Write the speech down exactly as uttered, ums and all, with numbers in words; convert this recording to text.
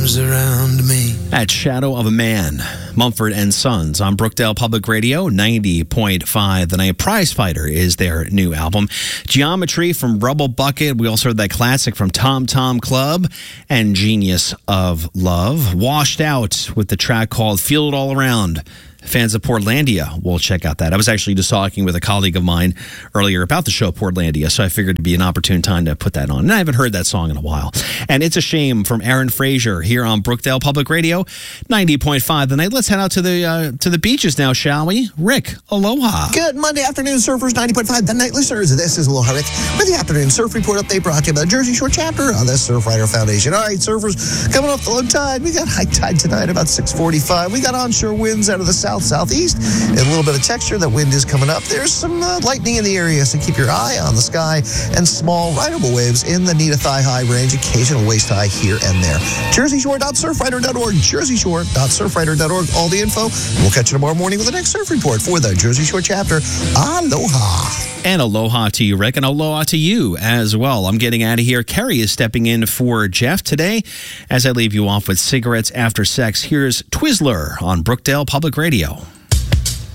arms around me. At Shadow of a Man, Mumford and Sons on Brookdale Public Radio, ninety point five. The Night Prize Fighter is their new album. Geometry from Rubble Bucket. We also heard that classic from Tom Tom Club and Genius of Love. Washed Out with the track called Feel It All Around. Fans of Portlandia will check out that. I was actually just talking with a colleague of mine earlier about the show Portlandia, so I figured it'd be an opportune time to put that on. And I haven't heard that song in a while. And It's a Shame from Aaron Fraser here on Brookdale Public Radio, ninety point five. The night. Let's head out to the uh, to the beaches now, shall we? Rick, aloha. Good Monday afternoon, surfers. ninety point five. The night listeners. This is Aloha Rick with the afternoon surf report update brought to you by the Jersey Shore chapter of the Surfrider Foundation. All right, surfers, coming off the low tide. We got high tide tonight about six forty-five. We got onshore winds out of the south southeast. And a little bit of texture. That wind is coming up. There's some uh, lightning in the area, so keep your eye on the sky, and small rideable waves in the knee to thigh high range, occasional waist high here and there. jersey shore dot surfrider dot org, jersey shore dot surfrider dot org, all the info. We'll catch you tomorrow morning with the next surf report for the Jersey Shore chapter. Aloha. And aloha to you, Rick, and aloha to you as well. I'm getting out of here. Kerry is stepping in for Jeff today. As I leave you off with Cigarettes After Sex, here's Twizzler on Brookdale Public Radio.